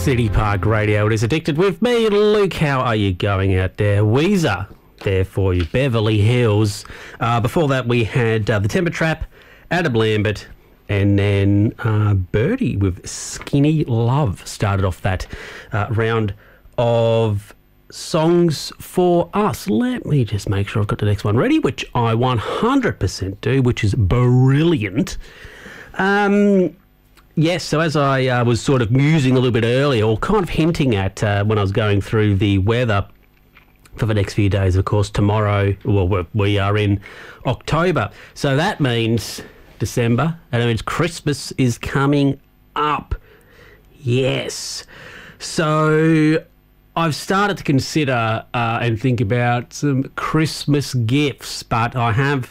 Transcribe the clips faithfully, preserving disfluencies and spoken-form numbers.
City Park Radio. It is Addicted with me, Luke. How are you going out there? Weezer there for you. Beverly Hills. Uh, before that, we had uh, The Temper Trap, Adam Lambert, and then uh, Birdie with Skinny Love started off that uh, round of songs for us. Let me just make sure I've got the next one ready, which I one hundred percent do, which is brilliant. Um... Yes, so as I uh, was sort of musing a little bit earlier, or kind of hinting at uh, when I was going through the weather for the next few days, of course, tomorrow, well, we are in October. So that means December, and it means Christmas is coming up. Yes. So I've started to consider uh, and think about some Christmas gifts, but I have...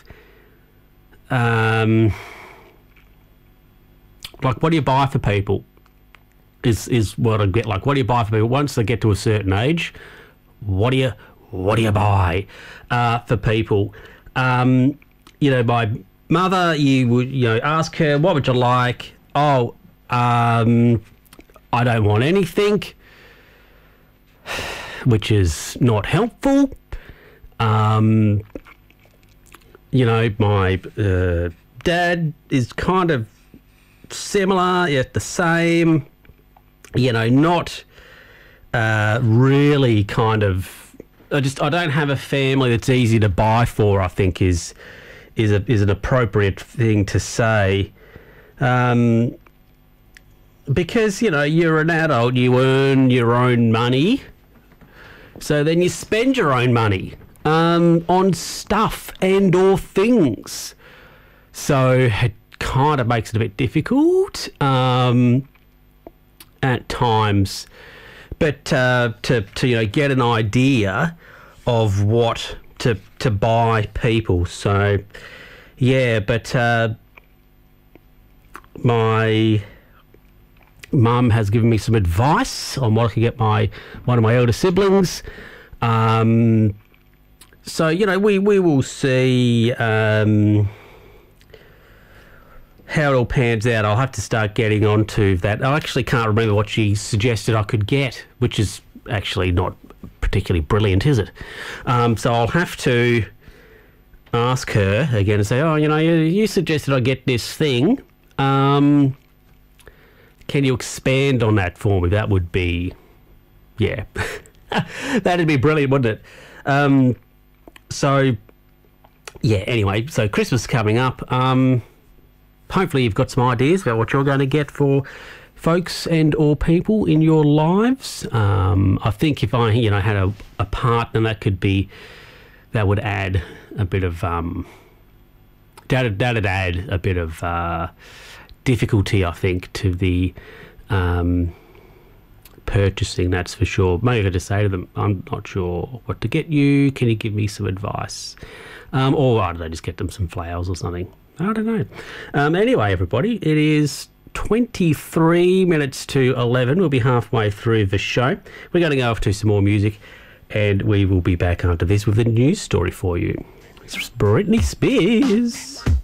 Um, Like, what do you buy for people is is what I get. Like, what do you buy for people once they get to a certain age? What do you what do you buy uh, for people? Um, you know, my mother, you would you know ask her, what would you like? Oh, um, I don't want anything, which is not helpful. Um, you know, my uh, dad is kind of similar, yet the same, you know, not uh, really kind of, I just, I don't have a family that's easy to buy for, I think is is a, is an appropriate thing to say. Um, because, you know, you're an adult, you earn your own money, so then you spend your own money um, on stuff and or things. So it kind of makes it a bit difficult um, at times, but uh, to to you know get an idea of what to to buy people. So yeah, but uh, my mum has given me some advice on what I can get my one of my elder siblings. Um, so you know we we will see. Um, How it all pans out. I'll have to start getting onto that. I actually can't remember what she suggested I could get, which is actually not particularly brilliant, is it? Um, so I'll have to ask her again and say, oh, you know, you, you suggested I get this thing. Um, can you expand on that for me? That would be, yeah, that'd be brilliant, wouldn't it? Um, so, yeah, anyway, so Christmas is coming up. Um... Hopefully you've got some ideas about what you're going to get for folks and or people in your lives. Um, I think if I, you know, had a, a partner, that could be, that would add a bit of, um, that'd, that'd add a bit of uh, difficulty, I think, to the um, purchasing, that's for sure. Maybe I could just say to them, I'm not sure what to get you. Can you give me some advice? Um, or I don't know, just get them some flowers or something. I don't know. Um, anyway, everybody, it is twenty-three minutes to eleven. We'll be halfway through the show. We're going to go off to some more music, and we will be back after this with a news story for you. It's Britney Spears.